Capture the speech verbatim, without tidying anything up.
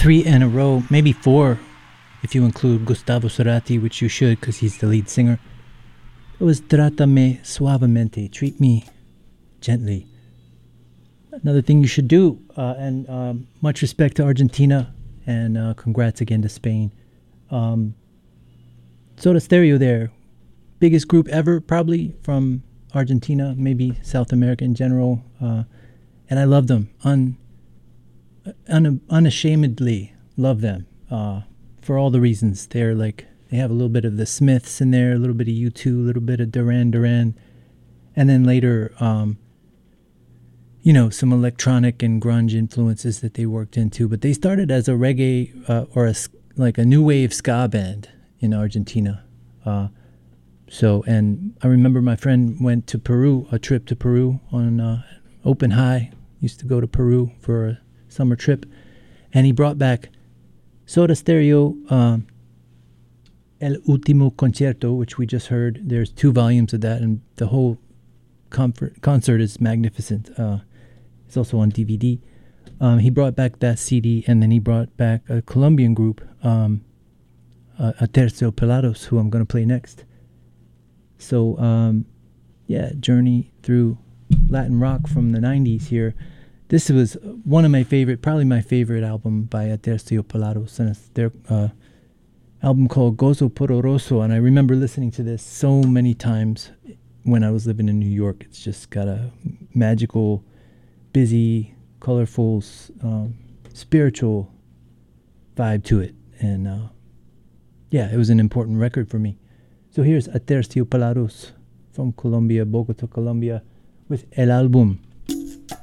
three in a row, maybe four, if you include Gustavo Cerati, which you should because he's the lead singer. It was Trátame Suavemente, treat me gently. Another thing you should do, uh, and um, much respect to Argentina, and uh, congrats again to Spain. Um, Soda Stereo there, biggest group ever probably from Argentina, maybe South America in general, uh, and I love them, Un, un, unashamedly love them, uh, for all the reasons. They're like, they have a little bit of the Smiths in there, a little bit of U two, a little bit of Duran Duran, and then later, um, you know, some electronic and grunge influences that they worked into. But they started as a reggae uh, or a, like a new wave ska band in Argentina. Uh, so, and I remember my friend went to Peru, a trip to Peru on uh, Open High. Used to go to Peru for a summer trip. And he brought back Soda Stereo, um, El Último Concierto, which we just heard. There's two volumes of that, and the whole comfort, concert is magnificent. Uh, it's also on D V D. Um, he brought back that C D, and then he brought back a Colombian group, um, uh, Aterciopelados, who I'm going to play next. So, um, yeah, journey through Latin rock from the nineties here. This was one of my favorite, probably my favorite album by Aterciopelados, and it's their uh, album called Gozo Pororoso, and I remember listening to this so many times when I was living in New York. It's just got a magical, busy, colorful, um, spiritual vibe to it. And uh, yeah, it was an important record for me. So here's Aterciopelados from Colombia, Bogota, Colombia, with El Album.